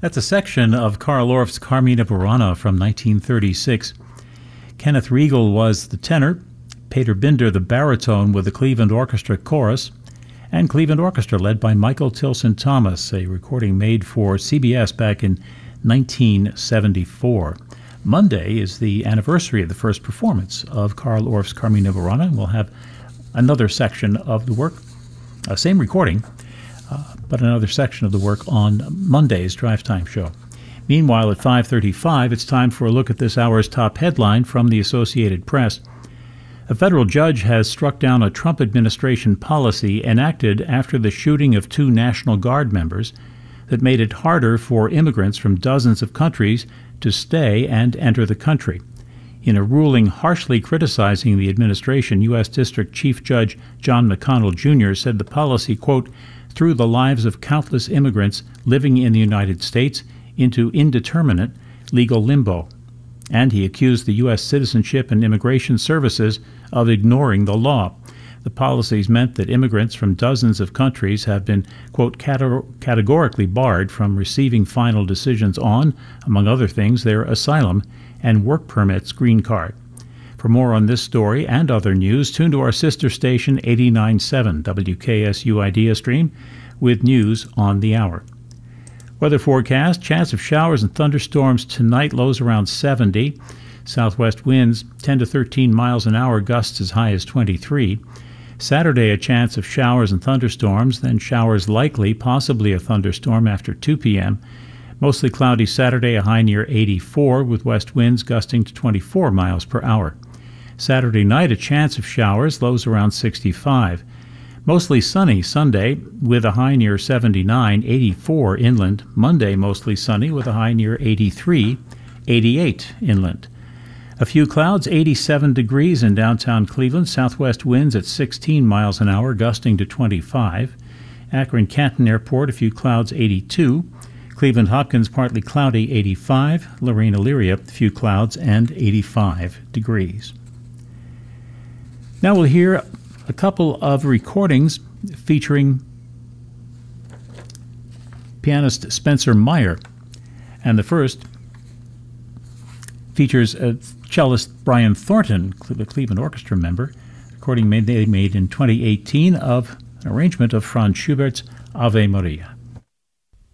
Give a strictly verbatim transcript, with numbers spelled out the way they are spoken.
That's a section of Carl Orff's Carmina Burana from nineteen thirty-six. Kenneth Riegel was the tenor, Peter Binder the baritone with the Cleveland Orchestra chorus, and Cleveland Orchestra led by Michael Tilson Thomas, a recording made for C B S back in nineteen seventy-four. Monday is the anniversary of the first performance of Carl Orff's Carmina Burana, and we'll have another section of the work, uh, same recording, uh, but another section of the work on Monday's Drive Time show. Meanwhile, at five thirty-five, it's time for a look at this hour's top headline from the Associated Press. A federal judge has struck down a Trump administration policy enacted after the shooting of two National Guard members that made it harder for immigrants from dozens of countries to stay and enter the country. In a ruling harshly criticizing the administration, U S District Chief Judge John McConnell Junior said the policy, quote, threw the lives of countless immigrants living in the United States into indeterminate legal limbo. And he accused the U S Citizenship and Immigration Services of ignoring the law. The policies meant that immigrants from dozens of countries have been, quote, cate- categorically barred from receiving final decisions on, among other things, their asylum and work permits green card. For more on this story and other news, tune to our sister station eighty-nine point seven W K S U Idea Stream with news on the hour. Weather forecast, chance of showers and thunderstorms tonight, lows around seventy. Southwest winds ten to thirteen miles an hour, gusts as high as twenty-three. Saturday, a chance of showers and thunderstorms, then showers likely, possibly a thunderstorm after two p.m. Mostly cloudy Saturday, a high near eighty-four, with west winds gusting to twenty-four miles per hour. Saturday night, a chance of showers, lows around sixty-five. Mostly sunny Sunday, with a high near seventy-nine, eighty-four inland. Monday, mostly sunny, with a high near eighty-three, eighty-eight inland. A few clouds, eighty-seven degrees in downtown Cleveland. Southwest winds at sixteen miles an hour, gusting to twenty-five. Akron-Canton Airport, a few clouds, eighty-two. Cleveland-Hopkins, partly cloudy, eighty-five. Lorraine-Elyria, a few clouds and eighty-five degrees. Now we'll hear a couple of recordings featuring pianist Spencer Meyer. And the first features a cellist Brian Thornton, the Cleveland Orchestra member, recording made, they made in twenty eighteen of an arrangement of Franz Schubert's Ave Maria.